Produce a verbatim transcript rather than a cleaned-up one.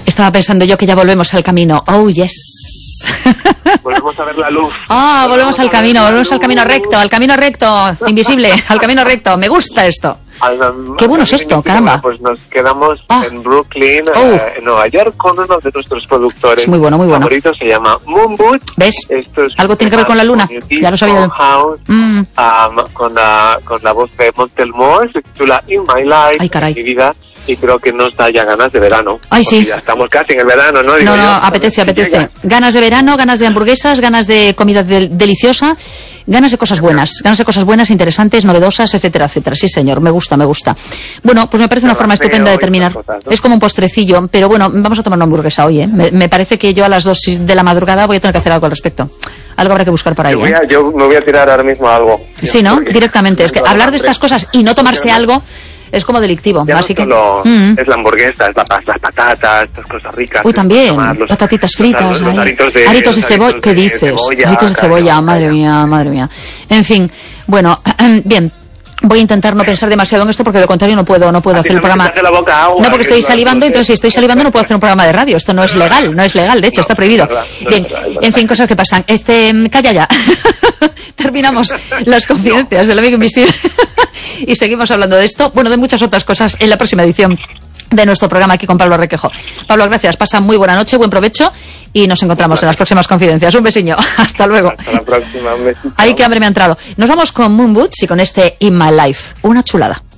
Estaba pensando yo que ya volvemos al camino. Oh, yes. Volvemos a ver la luz. Ah, oh, volvemos, volvemos al camino, volvemos al camino recto, al camino recto, invisible, al camino recto. Me gusta esto. Al, Qué bueno es esto, caramba. Pues nos quedamos oh. en Brooklyn, oh. eh, en Nueva York, con uno de nuestros productores es muy bueno, muy bueno. favoritos. Se llama Moon Boot. ¿Ves? Esto es algo tiene que ver con la luna. Ya lo sabía. House, mm. um, con, la, con la voz de Montel Moore. Se titula In My Life. Ay, caray. Mi vida. Y creo que nos da ya ganas de verano. Ay, sí. Ya estamos casi en el verano, ¿no? Digo no, no, yo, apetece, apetece. Llega. Ganas de verano, ganas de hamburguesas, ganas de comida de deliciosa, ganas de cosas buenas, ganas de cosas buenas, interesantes, novedosas, etcétera, etcétera. Sí, señor, me gusta, me gusta. Bueno, pues me parece una forma estupenda de terminar. Cosas, ¿no? Es como un postrecillo, pero bueno, vamos a tomar una hamburguesa hoy, ¿eh? Me, me parece que yo a las dos de la madrugada voy a tener que hacer algo al respecto. Algo habrá que buscar por ahí, yo, voy a, ¿eh? yo me voy a tirar ahora mismo a algo. Sí, ¿no? Directamente. Es que hablar de estas cosas y no tomarse algo es como delictivo. Ya así no que solo mm. es la hamburguesa, es la, las patatas, estas cosas ricas. Uy, también, los, patatitas fritas, los, los aritos de, aritos de cebolla. ¿Qué dices? Cebolla, aritos de cebolla, cariño, madre cariño. mía, madre mía. En fin, bueno, bien. Voy a intentar no pensar demasiado en esto porque de lo contrario no puedo no puedo hacer el programa. La boca agua, no, porque estoy salivando, entonces si estoy salivando no puedo hacer un programa de radio. Esto no es legal, no es legal, de hecho, no, está prohibido. No, no, bien, no, en fin, cosas que pasan. Este, calla ya. Terminamos las confidencias del amigo invisible y seguimos hablando de esto, bueno, de muchas otras cosas en la próxima edición de nuestro programa aquí con Pablo Requejo. Pablo, gracias, pasa muy buena noche, buen provecho y nos encontramos en las próximas confidencias. Un besiño, hasta luego. Hasta la próxima, un besito. Ay, qué hambre me ha entrado. Nos vamos con Moon Boots y con este In My Life, una chulada.